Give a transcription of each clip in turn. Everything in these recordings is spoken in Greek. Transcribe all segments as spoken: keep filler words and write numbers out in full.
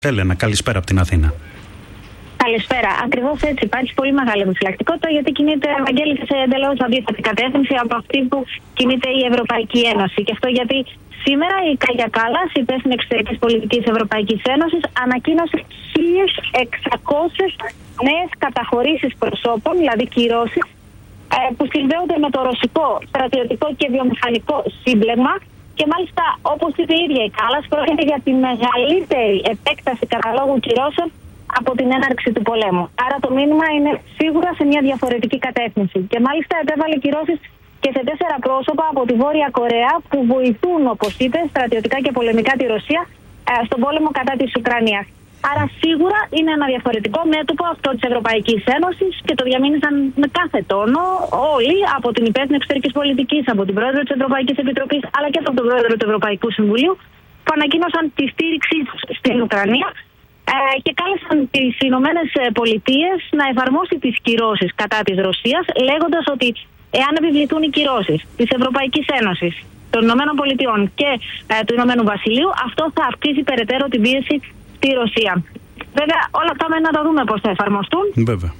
Έλενα, καλησπέρα από την Αθήνα. Καλησπέρα. Ακριβώς έτσι. Υπάρχει πολύ μεγάλη επιφυλακτικότητα γιατί κινείται, Βαγγέλη, σε εντελώς αντίθετη κατεύθυνση από αυτή που κινείται η Ευρωπαϊκή Ένωση. Και αυτό γιατί σήμερα η Κάγια Κάλλας, η υπεύθυνη εξωτερικής πολιτικής Ευρωπαϊκής Ένωσης, ανακοίνωσε χίλιες εξακόσιες νέες καταχωρήσεις προσώπων, δηλαδή κυρώσεις, που συνδέονται με το ρωσικό στρατιωτικό και βιομηχανικό σύμπλεγμα. Και μάλιστα, όπως είπε η ίδια η Κάλλας, πρόκειται για τη μεγαλύτερη επέκταση καταλόγου κυρώσεων από την έναρξη του πολέμου. Άρα το μήνυμα είναι σίγουρα σε μια διαφορετική κατεύθυνση. Και μάλιστα επέβαλε κυρώσεις και σε τέσσερα πρόσωπα από τη Βόρεια Κορέα που βοηθούν, όπως είπε, στρατιωτικά και πολεμικά τη Ρωσία στον πόλεμο κατά της Ουκρανίας. Άρα σίγουρα είναι ένα διαφορετικό μέτωπο αυτό της Ευρωπαϊκής Ένωσης και το διαμήνυσαν με κάθε τόνο όλοι, από την υπεύθυνη εξωτερικής πολιτικής, από την πρόεδρο της Ευρωπαϊκής Επιτροπής, αλλά και από τον πρόεδρο του Ευρωπαϊκού Συμβουλίου, που ανακοίνωσαν τη στήριξή τους στην Ουκρανία ε, και κάλεσαν τις Ηνωμένες Πολιτείες να εφαρμόσει τις κυρώσεις κατά της Ρωσίας, λέγοντας ότι εάν επιβληθούν οι κυρώσεις της Ευρωπαϊκής Ένωσης, των Ηνωμένων Πολιτειών και ε, του Ηνωμένου Βασιλείου, αυτό θα αυξήσει περαιτέρω την πίεση στη Ρωσία. Βέβαια, όλα αυτά μένει να τα δούμε πώς θα εφαρμοστούν. Βέβαια.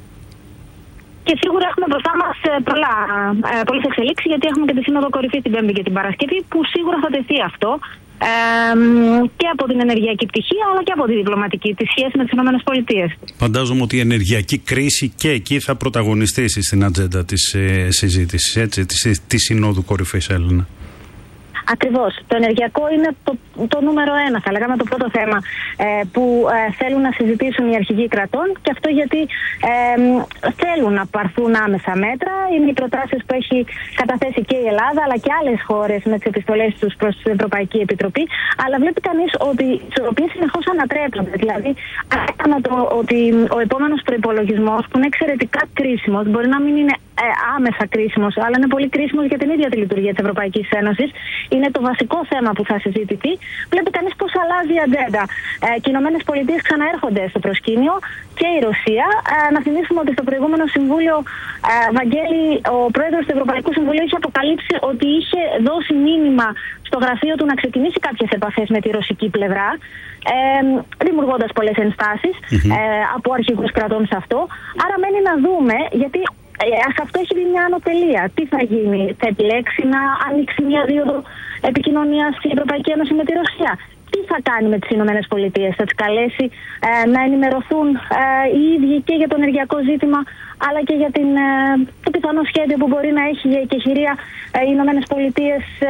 Και σίγουρα έχουμε μπροστά μας πολλά, ε, πολλές εξελίξεις, γιατί έχουμε και τη Σύνοδο Κορυφής την Πέμπτη και την Παρασκευή, που σίγουρα θα τεθεί αυτό ε, και από την ενεργειακή πτυχή, αλλά και από τη διπλωματική, τη σχέση με τις ΗΠΑ. Φαντάζομαι ότι η ενεργειακή κρίση και εκεί θα πρωταγωνιστήσει στην ατζέντα της ε, συζήτησης, έτσι, της, της Συνόδου Κορυφής, Έλενα. Ακριβώς. Το ενεργειακό είναι το, το νούμερο ένα, θα λέγαμε, το πρώτο θέμα ε, που ε, θέλουν να συζητήσουν οι αρχηγοί κρατών, και αυτό γιατί ε, θέλουν να πάρθουν άμεσα μέτρα. Είναι οι προτάσεις που έχει καταθέσει και η Ελλάδα, αλλά και άλλες χώρες με τις επιστολές τους προς την Ευρωπαϊκή Επιτροπή. Αλλά βλέπει κανείς ότι οι ισορροπίες συνεχώς ανατρέπονται. Δηλαδή, έκανα το ότι ο επόμενος προϋπολογισμός, που είναι εξαιρετικά κρίσιμος, μπορεί να μην είναι ε, άμεσα κρίσιμος, αλλά είναι πολύ κρίσιμος για την ίδια τη λειτουργία της Ευρωπαϊκής Ένωσης. Είναι το βασικό θέμα που θα συζητηθεί. Βλέπει κανείς πώς αλλάζει η ατζέντα. Ε, και οι Ηνωμένες Πολιτείες ξαναέρχονται στο προσκήνιο και η Ρωσία. Ε, να θυμίσουμε ότι στο προηγούμενο Συμβούλιο, ε, Βαγγέλη, ο πρόεδρος του Ευρωπαϊκού Συμβουλίου είχε αποκαλύψει ότι είχε δώσει μήνυμα στο γραφείο του να ξεκινήσει κάποιες επαφές με τη ρωσική πλευρά, ε, δημιουργώντας πολλές ενστάσεις mm-hmm. ε, από αρχηγούς κρατών σε αυτό. Άρα μένει να δούμε, γιατί σε αυτό έχει δει μια ανωτελεία. Τι θα γίνει, θα επιλέξει να ανοίξει μια δίωδο επικοινωνίας στην Ευρωπαϊκή Ένωση με τη Ρωσία? Τι θα κάνει με τις Ηνωμένες Πολιτείες? Θα τις καλέσει ε, να ενημερωθούν ε, οι ίδιοι και για το ενεργειακό ζήτημα, αλλά και για την, ε, το πιθανό σχέδιο που μπορεί να έχει η εκεχηρία ε, οι Ηνωμένες Πολιτείες? Ε,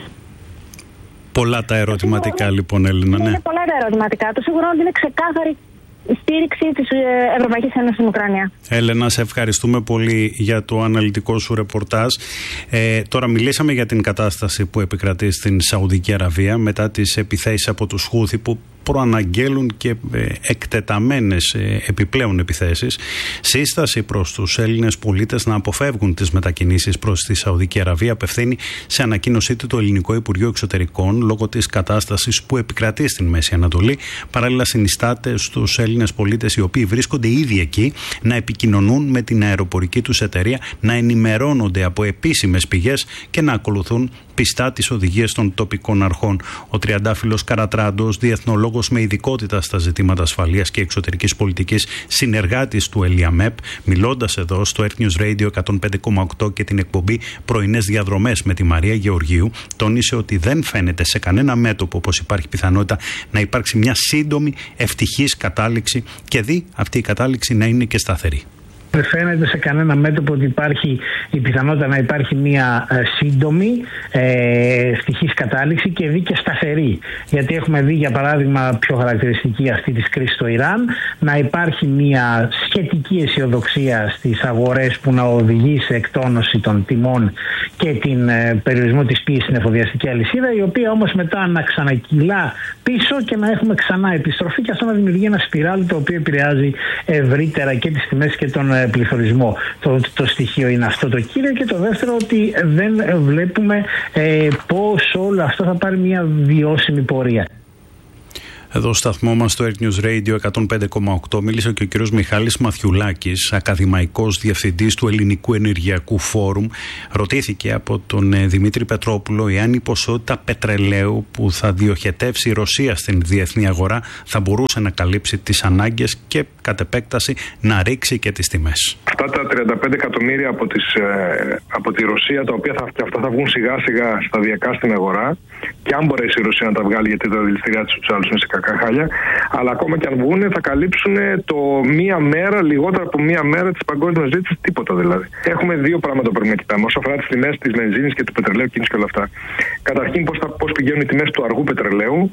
πολλά τα ερωτηματικά σίγουρα, λοιπόν, Έλληνα. Ναι. Είναι πολλά τα ερωτηματικά. Το σίγουρο είναι ότι είναι ξεκάθαρη η στήριξη της Ευρωπαϊκής Ένωσης στην Ουκρανία. Έλενα, σε ευχαριστούμε πολύ για το αναλυτικό σου ρεπορτάζ. Ε, τώρα μιλήσαμε για την κατάσταση που επικρατεί στην Σαουδική Αραβία μετά τις επιθέσεις από τους Χούθι, που προαναγγέλουν και ε, εκτεταμένες ε, επιπλέον επιθέσεις. Σύσταση προς τους Έλληνες πολίτες να αποφεύγουν τις μετακινήσεις προς τη Σαουδική Αραβία απευθύνει σε ανακοίνωσή του το Ελληνικό Υπουργείο Εξωτερικών λόγω της κατάστασης που επικρατεί στην Μέση Ανατολή. Παράλληλα, συνιστάται στους Έλληνες πολίτες οι οποίοι βρίσκονται ήδη εκεί να επικοινωνούν με την αεροπορική τους εταιρεία, να ενημερώνονται από επίσημες πηγές και να ακολουθούν πιστά τις οδηγίες των τοπικών αρχών. Ο Τριαντάφυλλος Καρατράντος, διεθνολόγος με ειδικότητα στα ζητήματα ασφαλείας και εξωτερικής πολιτικής, συνεργάτης του ΕΛΙΑΜΕΠ, μιλώντας εδώ στο Earth News Radio εκατόν πέντε κόμμα οκτώ και την εκπομπή Πρωινές Διαδρομές με τη Μαρία Γεωργίου, τόνισε ότι δεν φαίνεται σε κανένα μέτωπο πως υπάρχει πιθανότητα να υπάρξει μια σύντομη ευτυχής κατάληξη και δει αυτή η κατάληξη να είναι και σταθερή. Δεν φαίνεται σε κανένα μέτωπο ότι υπάρχει η πιθανότητα να υπάρχει μια ε, σύντομη ε, ευτυχής κατάληξη και δει και σταθερή. Γιατί έχουμε δει, για παράδειγμα, πιο χαρακτηριστική αυτή της κρίσης στο Ιράν, να υπάρχει μια σχετική αισιοδοξία στις αγορές που να οδηγεί σε εκτόνωση των τιμών και την ε, περιορισμό της πίεσης στην εφοδιαστική αλυσίδα, η οποία όμως μετά να ξανακυλά πίσω και να έχουμε ξανά επιστροφή, και αυτό να δημιουργεί ένα σπιράλι το οποίο επηρεάζει ευρύτερα και τις τιμές και τον πληθωρισμό. Το, το στοιχείο είναι αυτό το κύριο, και το δεύτερο ότι δεν βλέπουμε ε, πώς όλο αυτό θα πάρει μια βιώσιμη πορεία. Εδώ στο σταθμό μας στο Earth News Radio εκατόν πέντε κόμμα οκτώ μίλησε και ο κύριος Μιχάλης Μαθιουλάκης, ακαδημαϊκός διευθυντής του Ελληνικού Ενεργειακού Φόρουμ. Ρωτήθηκε από τον Δημήτρη Πετρόπουλο εάν η ποσότητα πετρελαίου που θα διοχετεύσει η Ρωσία στην διεθνή αγορά θα μπορούσε να καλύψει τις ανάγκες και κατ' επέκταση να ρίξει και τις τιμές. Αυτά τα τριάντα πέντε εκατομμύρια από, τις, ε, από τη Ρωσία, τα οποία θα, και αυτά θα βγουν σιγά σιγά σταδιακά στην αγορά, και αν μπορέσει η Ρωσία να τα βγάλει, γιατί τα δηληστηριά της τους άλλους είναι σε κακά χάλια, αλλά ακόμα και αν βγουν θα καλύψουν το μία μέρα, λιγότερο από μία μέρα της παγκόσμιας ζήτησης, τίποτα δηλαδή. Έχουμε δύο πράγματα που πρέπει να κοιτάμε όσο αφορά τις τιμές της βενζίνης και του πετρελαίου και όλα αυτά. Καταρχήν, πώς, πώς πηγαίνουν οι τιμές του αργού πετρελαίου,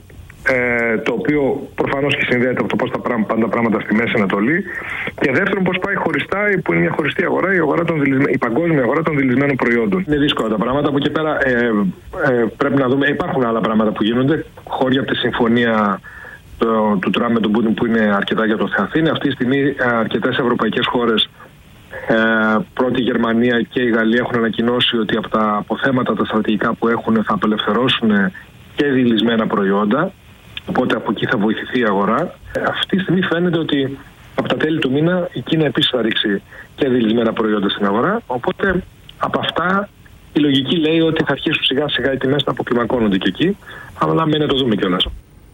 ε, το οποίο προφανώς και συνδέεται από το πώς θα πάνε τα πράγματα στη Μέση Ανατολή. Και δεύτερον, πώς πάει χωριστά, που είναι μια χωριστή αγορά, η, αγορά των δηλισμένων, η παγκόσμια αγορά των δηλισμένων προϊόντων. Είναι δύσκολα τα πράγματα. Από εκεί πέρα ε, ε, πρέπει να δούμε. Υπάρχουν άλλα πράγματα που γίνονται. Χώρια από τη συμφωνία το, του Τραμπ με τον Πούτιν, που είναι αρκετά για το Θεαθήνη. Αυτή τη στιγμή αρκετές ευρωπαϊκές χώρες, ε, πρώτη η Γερμανία και η Γαλλία, έχουν ανακοινώσει ότι από τα αποθέματα τα στρατηγικά που έχουν θα απελευθερώσουν και δηλισμένα προϊόντα. Οπότε από εκεί θα βοηθηθεί η αγορά. Αυτή τη στιγμή φαίνεται ότι από τα τέλη του μήνα η Κίνα επίσης θα ρίξει και δηλισμένα προϊόντα στην αγορά. Οπότε από αυτά η λογική λέει ότι θα αρχίσουν σιγά σιγά οι τιμές να αποκλιμακώνονται και εκεί. Αλλά μένει να το δούμε κιόλας.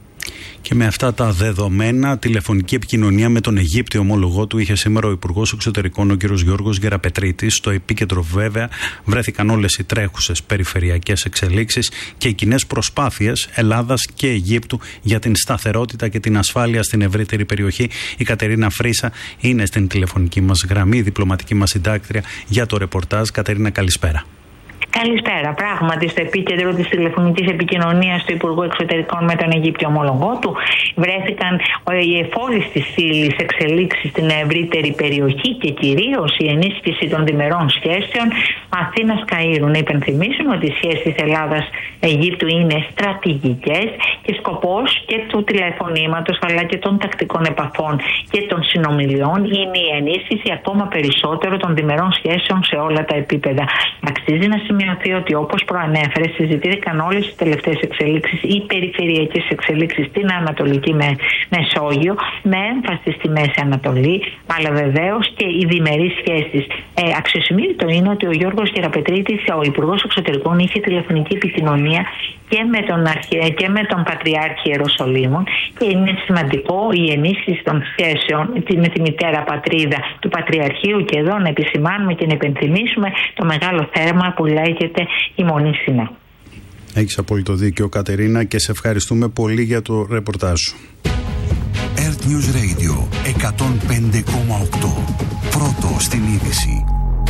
Και με αυτά τα δεδομένα, τηλεφωνική επικοινωνία με τον Αιγύπτιο ομόλογό του είχε σήμερα ο Υπουργός Εξωτερικών, ο κ. Γιώργος Γεραπετρίτης. Στο επίκεντρο, βέβαια, βρέθηκαν όλες οι τρέχουσες περιφερειακές εξελίξεις και οι κοινές προσπάθειες Ελλάδας και Αιγύπτου για την σταθερότητα και την ασφάλεια στην ευρύτερη περιοχή. Η Κατερίνα Φρίσα είναι στην τηλεφωνική μας γραμμή, η διπλωματική μας συντάκτρια για το ρεπορτάζ. Κατερίνα, καλησπέρα. Καλησπέρα. Πράγματι, στο επίκεντρο της τηλεφωνικής επικοινωνίας του Υπουργού Εξωτερικών με τον Αιγύπτιο ομόλογό του βρέθηκαν οι εφόλεις της ύλης εξελίξεις στην ευρύτερη περιοχή και κυρίως η ενίσχυση των διμερών σχέσεων Αθήνας-Καΐρου. Να υπενθυμίσουμε ότι οι σχέσεις Ελλάδας-Αιγύπτου είναι στρατηγικές και σκοπός και του τηλεφωνήματος αλλά και των τακτικών επαφών και των συνομιλιών είναι η ενίσχυση ακόμα περισσότερο των διμερών σχέσεων σε όλα τα επίπεδα. Αξίζει να σημειωθεί ότι, όπως προανέφερε, συζητήθηκαν όλες οι τελευταίες εξελίξεις ή περιφερειακές εξελίξεις στην Ανατολική με, Μεσόγειο, με έμφαση στη Μέση Ανατολή, αλλά βεβαίως και οι διμερείς σχέσεις. Ε, αξιοσημείωτο είναι ότι ο Γιώργος Γεραπετρίτης, ο Υπουργός Εξωτερικών, είχε τηλεφωνική επικοινωνία και με τον, αρχε... και με τον Πατριάρχη Ιεροσολύμων, και είναι σημαντικό η ενίσχυση των σχέσεων με τη μητέρα πατρίδα του Πατριαρχείου, και εδώ να επισημάνουμε και να υπενθυμίσουμε το μεγάλο θέμα που λέγεται η Μονή Σινά. Έχεις απόλυτο δίκιο, Κατερίνα, και σε ευχαριστούμε πολύ για το ρεπορτάζ σου. Earth News Radio εκατόν πέντε κόμμα οκτώ. Πρώτο στην είδηση.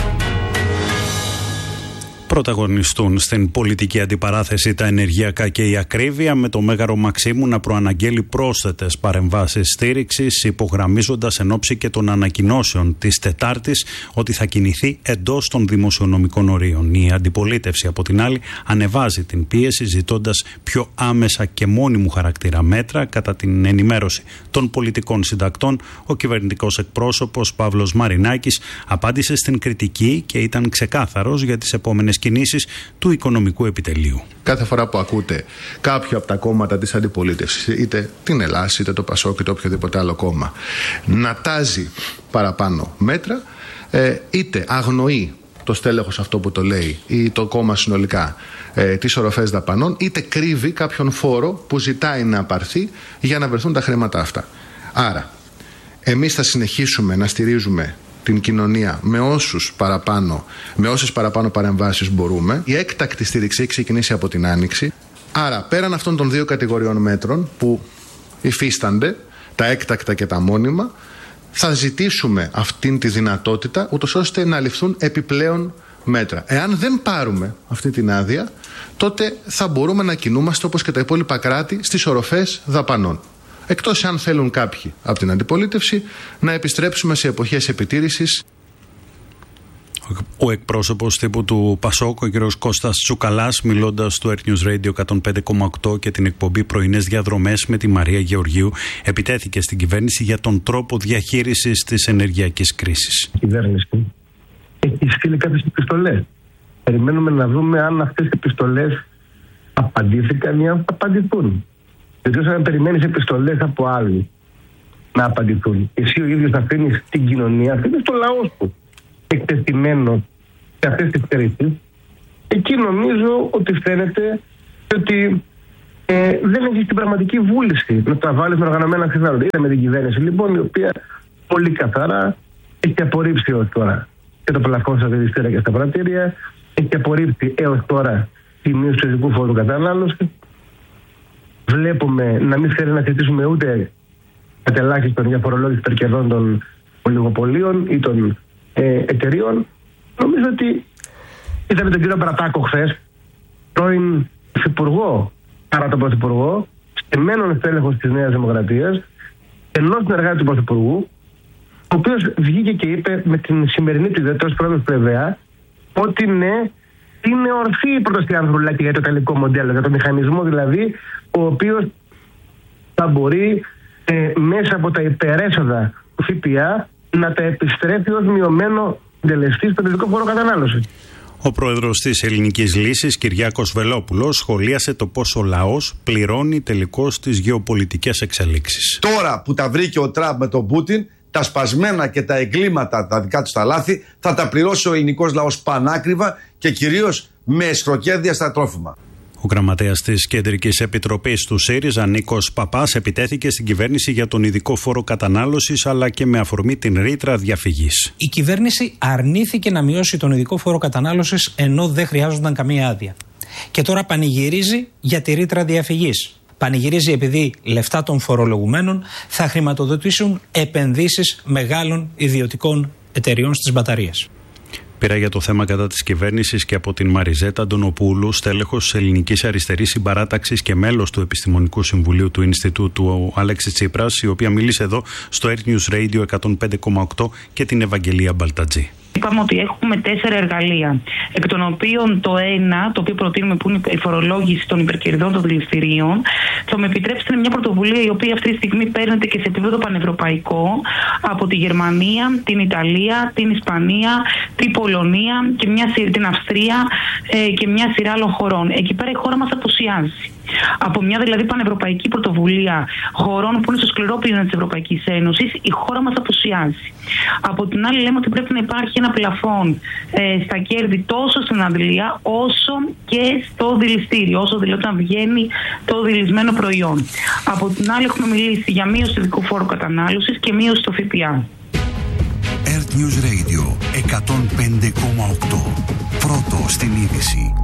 Πρωταγωνιστούν στην πολιτική αντιπαράθεση τα ενεργειακά και η ακρίβεια, με το Μέγαρο Μαξίμου να προαναγγέλει πρόσθετες παρεμβάσεις στήριξης, υπογραμμίζοντας εν ώψη και των ανακοινώσεων της Τετάρτης ότι θα κινηθεί εντός των δημοσιονομικών ορίων. Η αντιπολίτευση, από την άλλη, ανεβάζει την πίεση, ζητώντας πιο άμεσα και μόνιμου χαρακτήρα μέτρα. Κατά την ενημέρωση των πολιτικών συντακτών, ο κυβερνητικός εκπρόσωπος Παύλος Μαρινάκης απάντησε στην κριτική και ήταν ξεκάθαρος για τις επόμενες κινήσεις του οικονομικού επιτελείου. Κάθε φορά που ακούτε κάποιο από τα κόμματα της αντιπολίτευσης, είτε την Ελλάδα, είτε το Πασόκ, είτε οποιοδήποτε άλλο κόμμα, να τάζει παραπάνω μέτρα, ε, είτε αγνοεί το στέλεχος αυτό που το λέει ή το κόμμα συνολικά ε, τις οροφές δαπανών, είτε κρύβει κάποιον φόρο που ζητάει να απαρθεί για να βρεθούν τα χρήματα αυτά. Άρα, εμείς θα συνεχίσουμε να στηρίζουμε την κοινωνία με, όσους παραπάνω, με όσες παραπάνω παρεμβάσεις μπορούμε. Η έκτακτη στήριξη έχει ξεκινήσει από την Άνοιξη. Άρα, πέραν αυτών των δύο κατηγοριών μέτρων που υφίστανται, τα έκτακτα και τα μόνιμα, θα ζητήσουμε αυτήν τη δυνατότητα, ούτως ώστε να ληφθούν επιπλέον μέτρα. Εάν δεν πάρουμε αυτή την άδεια, τότε θα μπορούμε να κινούμαστε όπως και τα υπόλοιπα κράτη στις οροφές δαπανών. Εκτός αν θέλουν κάποιοι από την αντιπολίτευση να επιστρέψουμε σε εποχές επιτήρησης. Ο εκπρόσωπος τύπου του Πασόκ, ο κ. Κώστας Τσουκαλάς, μιλώντας στο Earth News Radio εκατόν πέντε κόμμα οκτώ και την εκπομπή Πρωινές Διαδρομές με τη Μαρία Γεωργίου, επιτέθηκε στην κυβέρνηση για τον τρόπο διαχείρισης της ενεργειακής κρίσης. Η κυβέρνηση έχει στείλει κάποιες επιστολές. Περιμένουμε να δούμε αν αυτές οι επιστολές απαντήθηκαν ή αν απαντηθούν. Γιατί όταν περιμένεις επιστολές από άλλους να απαντηθούν, εσύ ο ίδιος αφήνεις την κοινωνία, αφήνεις το λαό σου εκτεθειμένο σε αυτές τις κρίσεις, εκεί νομίζω ότι φαίνεται ότι ε, δεν έχεις την πραγματική βούληση να τα βάλεις με οργανωμένα συμφέροντα. Είδαμε την κυβέρνηση λοιπόν, η οποία πολύ καθαρά έχει απορρίψει έως τώρα και το πλαφόν στα δηληστήρια και στα πρατήρια, έχει απορρίψει έως τώρα τη μείωση του ειδικού φόρου κατανάλωση. Βλέπουμε να μην θέλει να συζητήσουμε ούτε κατελάχιστον για φορολόγηση υπερκερδών των ολιγοπολίων ή των ε, εταιριών. Νομίζω ότι είδαμε τον κύριο Μπρατάκο χθες, πρώην υφυπουργό παρά τον πρωθυπουργό, στημένον στέλεχος της Νέας Δημοκρατίας, ενός συνεργάτη του πρωθυπουργού, ο οποίος βγήκε και είπε με την σημερινή του ιδέα ως πρόεδρος του ΕΒΕΑ ότι ναι, είναι ορθή η πρόταση Ανδρουλάκη για το τελικό μοντέλο, για το μηχανισμό δηλαδή, ο οποίος θα μπορεί ε, μέσα από τα υπερέσοδα του ΦΠΑ να τα επιστρέφει ως μειωμένο τελεστή στον ειδικό φόρο κατανάλωση. Ο πρόεδρος της Ελληνικής Λύσης, Κυριάκος Βελόπουλος, σχολίασε το πώς ο λαός πληρώνει τελικώς τις γεωπολιτικές εξελίξεις. Τώρα που τα βρήκε ο Τραμπ με τον Πούτιν, τα σπασμένα και τα εγκλήματα, τα δικά του τα λάθη, θα τα πληρώσει ο ελληνικός λαός πανάκριβα και κυρίως με εσχροκέρδεια στα τρόφιμα. Ο γραμματέας της Κεντρικής Επιτροπής του ΣΥΡΙΖΑ, Νίκος Παπάς, επιτέθηκε στην κυβέρνηση για τον ειδικό φόρο κατανάλωσης, αλλά και με αφορμή την ρήτρα διαφυγής. Η κυβέρνηση αρνήθηκε να μειώσει τον ειδικό φόρο κατανάλωσης, ενώ δεν χρειάζονταν καμία άδεια. Και τώρα πανηγυρίζει για τη ρήτρα διαφυγής. Πανηγυρίζει επειδή λεφτά των φορολογουμένων θα χρηματοδοτήσουν επενδύσεις μεγάλων ιδιωτικών εταιριών στις μπαταρίες. Πήρα για το θέμα κατά της κυβέρνησης και από την Μαριζέτα Αντωνοπούλου, στέλεχος της Ελληνικής Αριστερής Συμπαράταξης και μέλος του Επιστημονικού Συμβουλίου του Ινστιτούτου Αλέξη Τσίπρας, η οποία μίλησε εδώ στο Earth News Radio εκατόν πέντε κόμμα οκτώ και την Ευαγγελία Μπαλτατζή. Είπαμε ότι έχουμε τέσσερα εργαλεία, εκ των οποίων το ένα, το οποίο προτείνουμε, που είναι η φορολόγηση των υπερκερδών των δηληστηρίων, θα με επιτρέψετε, είναι μια πρωτοβουλία η οποία αυτή τη στιγμή παίρνεται και σε επίπεδο πανευρωπαϊκό από τη Γερμανία, την Ιταλία, την Ισπανία, την Πολωνία και μια, την Αυστρία ε, και μια σειρά άλλων χωρών. Εκεί πέρα η χώρα μας απουσιάζει. Από μια δηλαδή πανευρωπαϊκή πρωτοβουλία χωρών που είναι στο σκληρό πυρήνα της Ευρωπαϊκής Ένωσης, η χώρα μας απουσιάζει. Από την άλλη, λέμε ότι πρέπει να υπάρχει ένα πλαφόν ε, στα κέρδη τόσο στην αντλία όσο και στο δηληστήριο, όσο δηλαδή όταν βγαίνει το δηλισμένο προϊόν. Από την άλλη, έχουμε μιλήσει για μείωση του ειδικού φόρου κατανάλωσης και μείωση στο ΦΠΑ. Earth News Radio εκατόν πέντε κόμμα οκτώ. Πρώτο στην είδηση.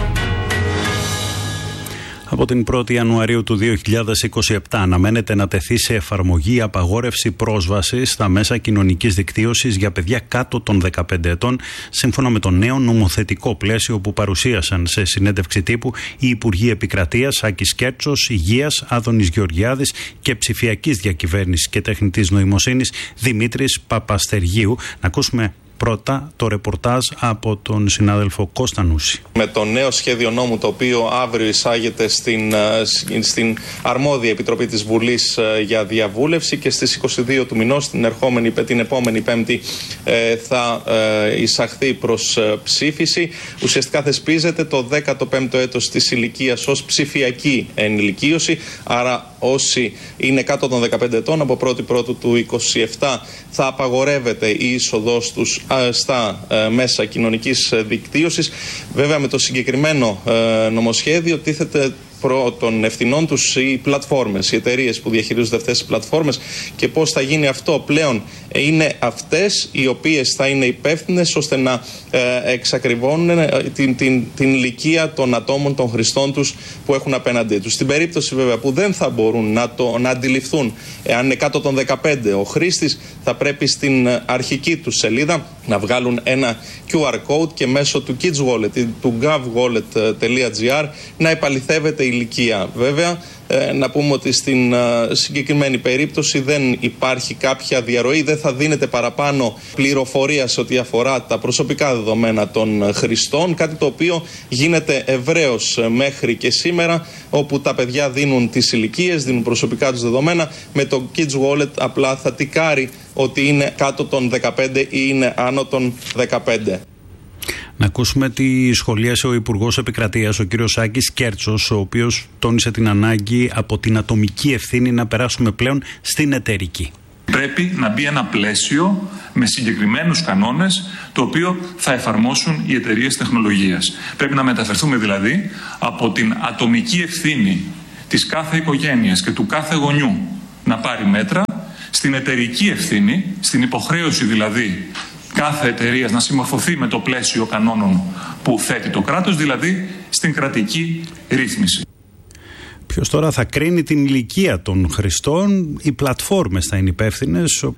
Από την πρώτη Ιανουαρίου του δύο χιλιάδες είκοσι επτά αναμένεται να τεθεί σε εφαρμογή η απαγόρευση πρόσβασης στα μέσα κοινωνικής δικτύωσης για παιδιά κάτω των δεκαπέντε ετών, σύμφωνα με το νέο νομοθετικό πλαίσιο που παρουσίασαν σε συνέντευξη τύπου οι Υπουργοί Επικρατείας Άκης Κέρτσος, Υγείας Άδωνης Γεωργιάδης και Ψηφιακής Διακυβέρνησης και Τεχνητής Νοημοσύνης Δημήτρης Παπαστεργίου. Να ακούσουμε πρώτα το ρεπορτάζ από τον συνάδελφο Κώστα Νούση. Με το νέο σχέδιο νόμου, το οποίο αύριο εισάγεται στην, στην αρμόδια επιτροπή της Βουλής για διαβούλευση και στις είκοσι δύο του μηνός, την, ερχόμενη, την επόμενη Πέμπτη, θα εισαχθεί προς ψήφιση. Ουσιαστικά θεσπίζεται το δέκατο πέμπτο έτος της ηλικίας ως ψηφιακή ενηλικίωση, άρα όσοι είναι κάτω των δεκαπέντε ετών από πρώτη πρώτου του είκοσι επτά θα απαγορεύεται η είσοδός τους στα μέσα κοινωνικής δικτύωσης. Βέβαια, με το συγκεκριμένο νομοσχέδιο τίθεται προ των ευθυνών τους οι πλατφόρμες, οι εταιρείες που διαχειρίζονται αυτές τις πλατφόρμες, και πώς θα γίνει αυτό πλέον είναι αυτές οι οποίες θα είναι υπεύθυνες ώστε να ε, εξακριβώνουν την, την, την ηλικία των ατόμων, των χρηστών τους που έχουν απέναντί τους. Στην περίπτωση βέβαια που δεν θα μπορούν να, το, να αντιληφθούν εάν είναι κάτω των δεκαπέντε ο χρήστης, θα πρέπει στην αρχική του σελίδα να βγάλουν ένα κιου αρ code και μέσω του Kids Wallet ή του govwallet τελεία gr να επαληθεύεται η ηλικία. Βέβαια, ε, να πούμε ότι στην ε, συγκεκριμένη περίπτωση δεν υπάρχει κάποια διαρροή, δεν θα δίνεται παραπάνω πληροφορία σε ό,τι αφορά τα προσωπικά δεδομένα των χρηστών, κάτι το οποίο γίνεται ευρέως μέχρι και σήμερα, όπου τα παιδιά δίνουν τις ηλικίες, δίνουν προσωπικά τους δεδομένα, με το Kids Wallet απλά θα τικάρει ότι είναι κάτω των δεκαπέντε ή είναι άνω των δεκαπέντε. Να ακούσουμε τι σχολίασε ο Υπουργός Επικρατείας, ο κύριος Άκης Κέρτσος, ο οποίος τόνισε την ανάγκη από την ατομική ευθύνη να περάσουμε πλέον στην εταιρική. Πρέπει να μπει ένα πλαίσιο με συγκεκριμένους κανόνες, το οποίο θα εφαρμόσουν οι εταιρείες τεχνολογίας. Πρέπει να μεταφερθούμε δηλαδή από την ατομική ευθύνη της κάθε οικογένειας και του κάθε γονιού να πάρει μέτρα, στην εταιρική ευθύνη, στην υποχρέωση δηλαδή κάθε εταιρείας να συμμορφωθεί με το πλαίσιο κανόνων που θέτει το κράτος, δηλαδή στην κρατική ρύθμιση. Ποιος τώρα θα κρίνει την ηλικία των χρηστών? Οι πλατφόρμες θα είναι υπεύθυνες,